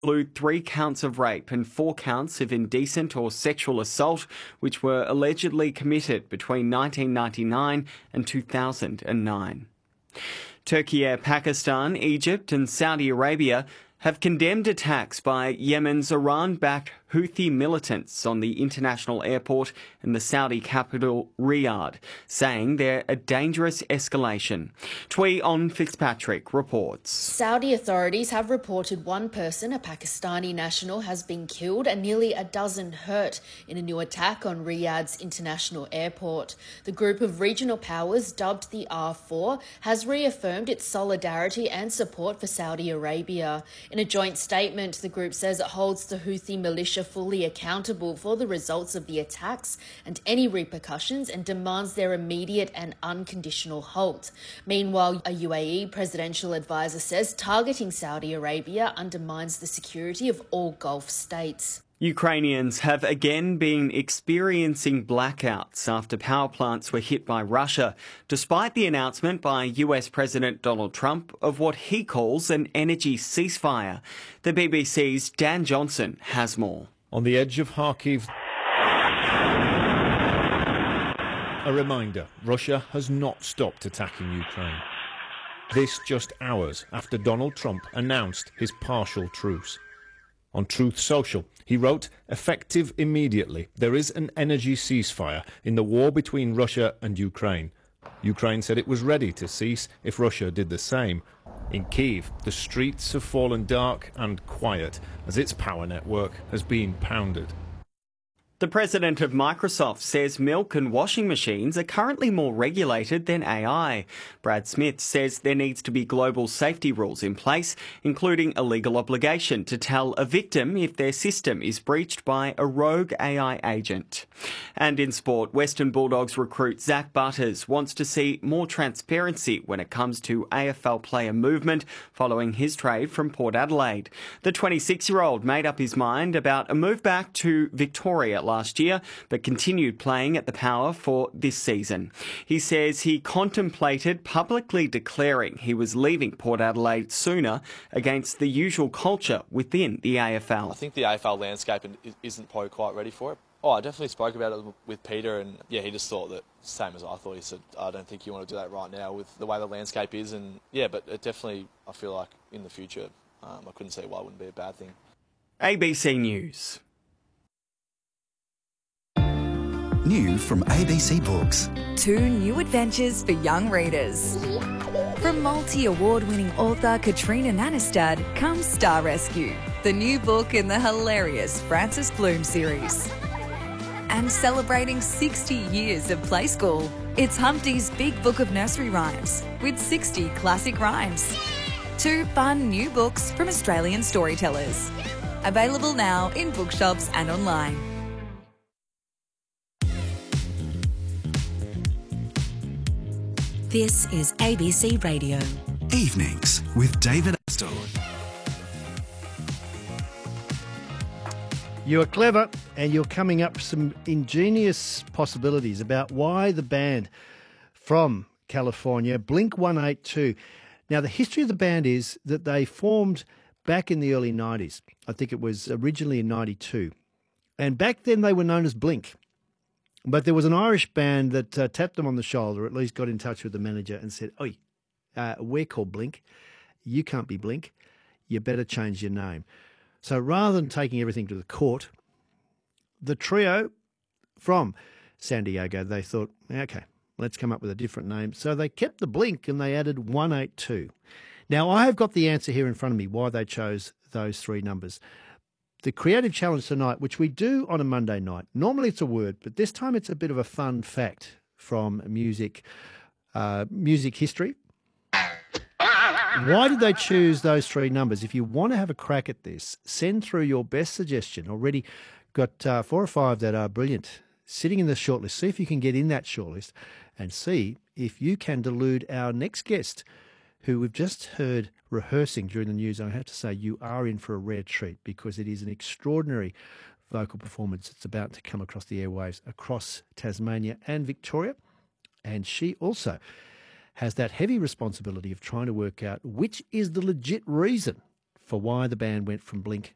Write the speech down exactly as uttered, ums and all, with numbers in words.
include three counts of rape and four counts of indecent or sexual assault, which were allegedly committed between nineteen ninety-nine and two thousand nine. Turkey, Pakistan, Egypt and Saudi Arabia have condemned attacks by Yemen's Iran-backed Houthi militants on the international airport in the Saudi capital Riyadh, saying they're a dangerous escalation. Twee on Fitzpatrick reports. Saudi authorities have reported one person, a Pakistani national, has been killed and nearly a dozen hurt in a new attack on Riyadh's international airport. The group of regional powers, dubbed the R four, has reaffirmed its solidarity and support for Saudi Arabia. In a joint statement, the group says it holds the Houthi militia fully accountable for the results of the attacks and any repercussions and demands their immediate and unconditional halt. Meanwhile, a U A E presidential advisor says targeting Saudi Arabia undermines the security of all Gulf states. Ukrainians have again been experiencing blackouts after power plants were hit by Russia, despite the announcement by U S President Donald Trump of what he calls an energy ceasefire. The B B C's Dan Johnson has more. On the edge of Kharkiv, a reminder, Russia has not stopped attacking Ukraine. This just hours after Donald Trump announced his partial truce. On Truth Social, he wrote, "Effective immediately, there is an energy ceasefire in the war between Russia and Ukraine." Ukraine said it was ready to cease if Russia did the same. In Kyiv, the streets have fallen dark and quiet as its power network has been pounded. The president of Microsoft says milk and washing machines are currently more regulated than A I. Brad Smith says there needs to be global safety rules in place, including a legal obligation to tell a victim if their system is breached by a rogue A I agent. And in sport, Western Bulldogs recruit Zach Butters wants to see more transparency when it comes to A F L player movement following his trade from Port Adelaide. The twenty-six-year-old made up his mind about a move back to Victoria last year, but continued playing at the Power for this season. He says he contemplated publicly declaring he was leaving Port Adelaide sooner against the usual culture within the A F L. I think the A F L landscape isn't probably quite ready for it. Oh, I definitely spoke about it with Peter, and yeah, he just thought that same as I thought. He said, I don't think you want to do that right now with the way the landscape is, and yeah, but it definitely, I feel like in the future, um, I couldn't see why it wouldn't be a bad thing. A B C News. New from A B C Books. Two new adventures for young readers. From multi-award-winning author Katrina Nanestad comes Star Rescue, the new book in the hilarious Frances Bloom series. And celebrating sixty years of Play School, it's Humpty's Big Book of Nursery Rhymes with sixty classic rhymes. Two fun new books from Australian storytellers. Available now in bookshops and online. This is A B C Radio. Evenings with David Astor. You are clever and you're coming up with some ingenious possibilities about why the band from California, Blink one eighty-two. Now, the history of the band is that they formed back in the early nineties. I think it was originally in ninety-two. And back then they were known as Blink. But there was an Irish band that uh, tapped them on the shoulder, at least got in touch with the manager and said, Oi, uh, we're called Blink. You can't be Blink. You better change your name. So rather than taking everything to the court, the trio from San Diego, they thought, okay, let's come up with a different name. So they kept the Blink and they added one eighty-two. Now, I have got the answer here in front of me why they chose those three numbers. The creative challenge tonight, which we do on a Monday night. Normally it's a word, but this time it's a bit of a fun fact from music, uh, music history. Why did they choose those three numbers? If you want to have a crack at this, send through your best suggestion. Already got uh, four or five that are brilliant sitting in the shortlist. See if you can get in that shortlist and see if you can delude our next guest, who we've just heard rehearsing during the news. I have to say, you are in for a rare treat because it is an extraordinary vocal performance. It's about to come across the airwaves across Tasmania and Victoria. And she also has that heavy responsibility of trying to work out which is the legit reason for why the band went from Blink